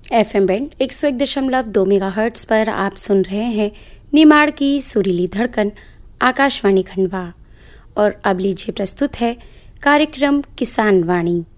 FM band 101.2 megahertz पर आप सुन रहे हैं निमाड़ की सुरीली धड़कन आकाशवाणी खंडवा। और अब लीजिए प्रस्तुत है कार्यक्रम किसान वाणी।